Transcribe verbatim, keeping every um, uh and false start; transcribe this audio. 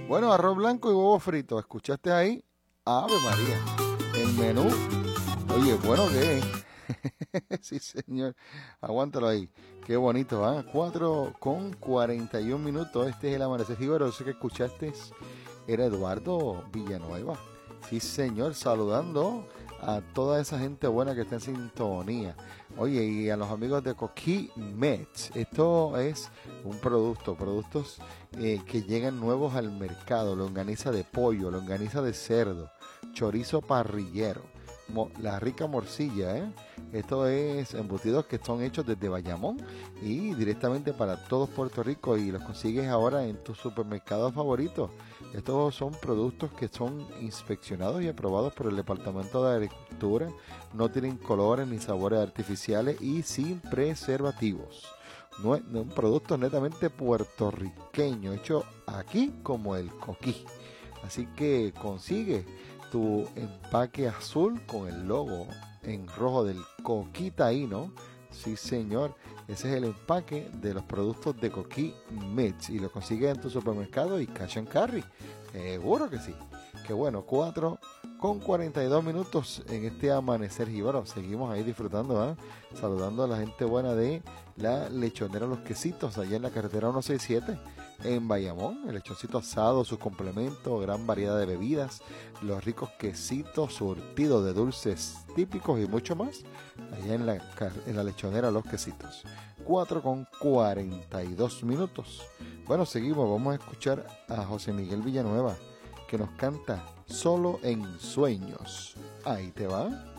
Bueno, arroz blanco y huevo frito. ¿Escuchaste ahí? Ave María. El menú. Oye, bueno que es. Sí, señor. Aguántalo ahí. Qué bonito, ¿ah? cuatro con cuarenta y un minutos. Este es el Amanecer Jíbaro. Sé que escuchaste. Era Eduardo Villanueva. Sí, señor. Saludando a toda esa gente buena que está en sintonía. Oye, y a los amigos de Coquí Mets. Esto es un producto, productos eh, que llegan nuevos al mercado. Longaniza de pollo, longaniza de cerdo, chorizo parrillero, mo- la rica morcilla, ¿eh? Esto es embutidos que son hechos desde Bayamón y directamente para todo Puerto Rico y los consigues ahora en tus supermercados favoritos. Estos son productos que son inspeccionados y aprobados por el Departamento de Agricultura. No tienen colores ni sabores artificiales y sin preservativos. No es, no, un producto netamente puertorriqueño, hecho aquí como el coquí. Así que consigue tu empaque azul con el logo en rojo del Coquí Taíno. Sí, señor. Ese es el empaque de los productos de Coquí Mix. Y lo consigues en tu supermercado y cash and carry. Seguro que sí. Que bueno, cuatro con cuarenta y dos minutos en este amanecer jíbaro. Seguimos ahí disfrutando, ¿eh? Saludando a la gente buena de la Lechonera Los Quesitos, allá en la carretera ciento sesenta y siete, en Bayamón. El lechoncito asado, sus complementos, gran variedad de bebidas, los ricos quesitos surtidos de dulces típicos y mucho más, allá en la, en la Lechonera Los Quesitos. cuatro con cuarenta y dos minutos. Bueno, seguimos, vamos a escuchar a José Miguel Villanueva, que nos canta Solo en Sueños. Ahí te va.